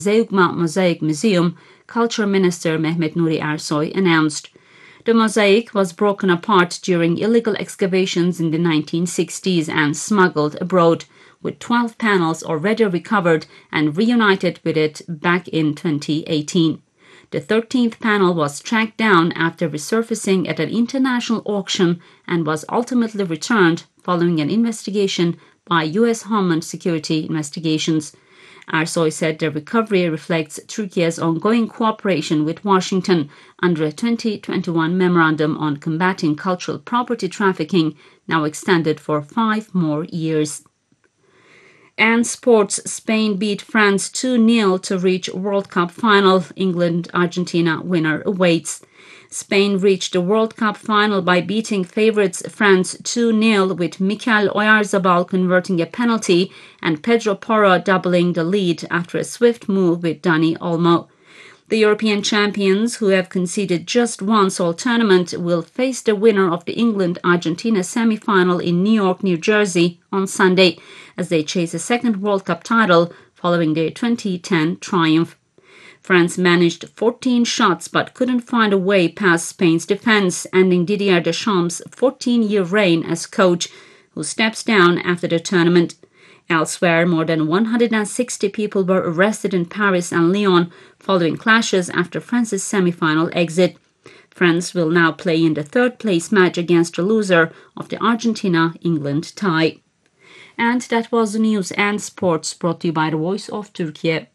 Zeugma Mosaic Museum, Culture Minister Mehmet Nuri Ersoy announced. The mosaic was broken apart during illegal excavations in the 1960s and smuggled abroad, with 12 panels already recovered and reunited with it back in 2018. The 13th panel was tracked down after resurfacing at an international auction and was ultimately returned following an investigation by U.S. Homeland Security investigations. Ersoy said the recovery reflects Turkey's ongoing cooperation with Washington under a 2021 memorandum on combating cultural property trafficking, now extended for 5 more years. And sports, Spain beat France 2-0 to reach World Cup final. England-Argentina winner awaits. Spain reached the World Cup final by beating favourites France 2-0 with Mikel Oyarzabal converting a penalty and Pedro Porro doubling the lead after a swift move with Dani Olmo. The European champions, who have conceded just once all tournament, will face the winner of the England-Argentina semi-final in New York, New Jersey on Sunday as they chase a second World Cup title following their 2010 triumph. France managed 14 shots but couldn't find a way past Spain's defense, ending Didier Deschamps' 14-year reign as coach, who steps down after the tournament. Elsewhere, more than 160 people were arrested in Paris and Lyon following clashes after France's semi-final exit. France will now play in the third-place match against the loser of the Argentina-England tie. And that was the news and sports brought to you by the Voice of Turkey.